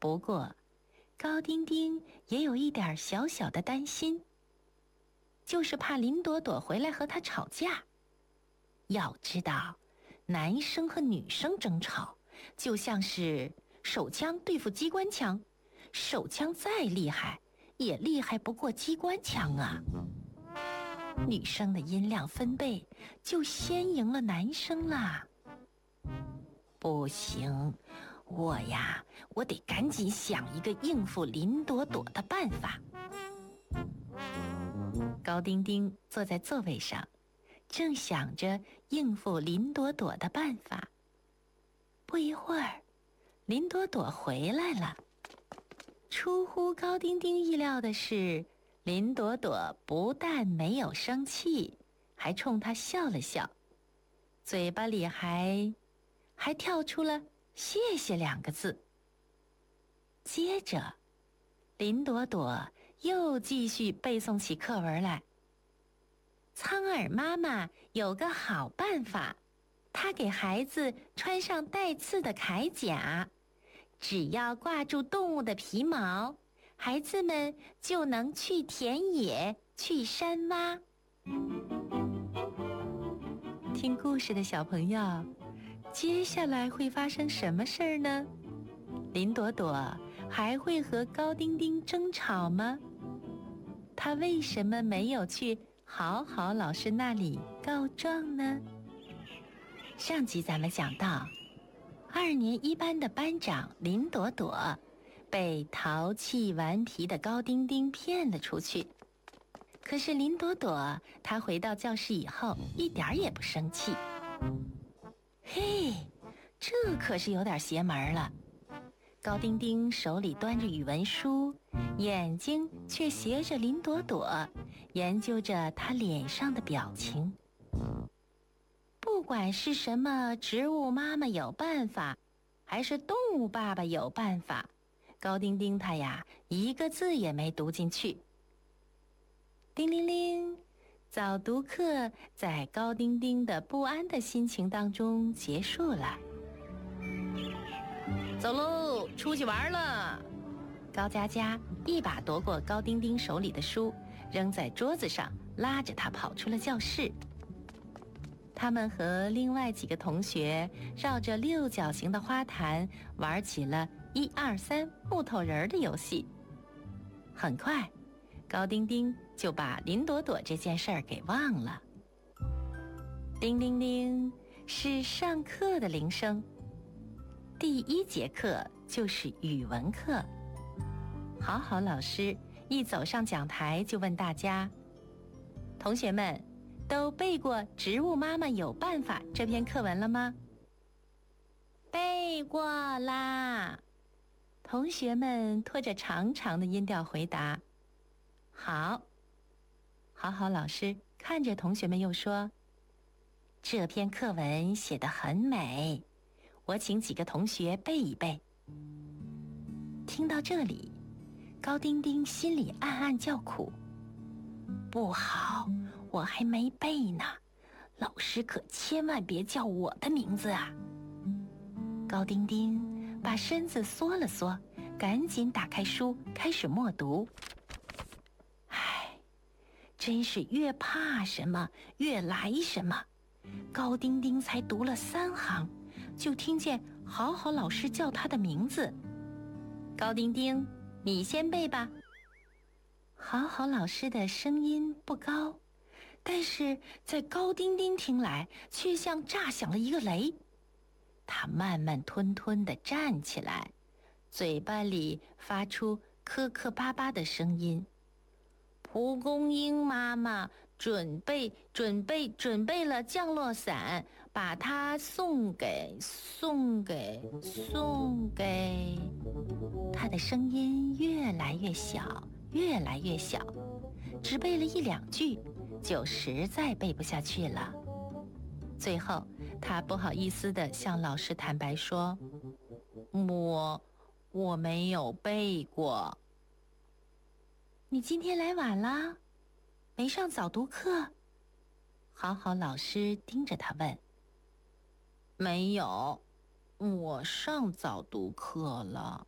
不过，高丁丁也有一点小小的担心，就是怕林朵朵回来和他吵架。要知道，男生和女生争吵，就像是手枪对付机关枪，手枪再厉害，也厉害不过机关枪啊。女生的音量分贝就先赢了男生啦。不行，我得赶紧想一个应付林朵朵的办法。高丁丁坐在座位上，正想着应付林朵朵的办法。不一会儿，林朵朵回来了。出乎高丁丁意料的是，林朵朵不但没有生气，还冲他笑了笑，嘴巴里还跳出了谢谢2个字。接着，林朵朵又继续背诵起课文来。苍耳妈妈有个好办法，她给孩子穿上带刺的铠甲，只要挂住动物的皮毛，孩子们就能去田野、去山洼。听故事的小朋友，接下来会发生什么事儿呢？林朵朵还会和高丁丁争吵吗？她为什么没有去好好老师那里告状呢？上集咱们讲到，2年1班的班长林朵朵被淘气顽皮的高丁丁骗了出去。可是林朵朵她回到教室以后一点也不生气。嘿，这可是有点邪门了。高丁丁手里端着语文书，眼睛却斜着林朵朵，研究着她脸上的表情。不管是什么植物妈妈有办法，还是动物爸爸有办法，高丁丁他呀一个字也没读进去。叮铃铃，早读课在高丁丁的不安的心情当中结束了。走喽，出去玩了！高佳佳一把夺过高丁丁手里的书，扔在桌子上，拉着他跑出了教室。他们和另外几个同学绕着6角形的花坛玩起了1、2、3木头人的游戏。很快，高丁丁就把林朵朵这件事儿给忘了。叮铃铃，是上课的铃声。第1节课就是语文课。好好老师一走上讲台就问大家：同学们，都背过《植物妈妈有办法》这篇课文了吗？背过啦！同学们拖着长长的音调回答。好好老师看着同学们又说：这篇课文写得很美，我请几个同学背一背。听到这里，高丁丁心里暗暗叫苦。不好，我还没背呢，老师可千万别叫我的名字啊！高丁丁把身子缩了缩，赶紧打开书，开始默读。真是越怕什么越来什么。高丁丁才读了3行，就听见好好老师叫他的名字。高丁丁，你先背吧。好好老师的声音不高，但是在高丁丁听来却像炸响了一个雷。他慢慢吞吞地站起来，嘴巴里发出磕磕巴巴的声音。蒲公英妈妈准备了降落伞，把它送给。他的声音越来越小，越来越小，只背了1、2句，就实在背不下去了。最后，他不好意思地向老师坦白说：我没有背过。你今天来晚了，没上早读课？好好老师盯着他问。没有，我上早读课了。